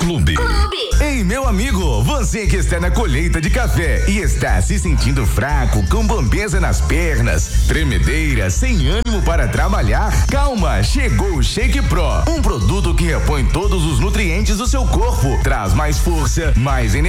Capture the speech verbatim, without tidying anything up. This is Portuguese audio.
Clube. Ei, meu amigo, você que está na colheita de café e está se sentindo fraco, com bambeza nas pernas, tremedeira, sem ânimo para trabalhar, calma, chegou o Shake Pro, um produto que repõe todos os nutrientes do seu corpo, traz mais força, mais energia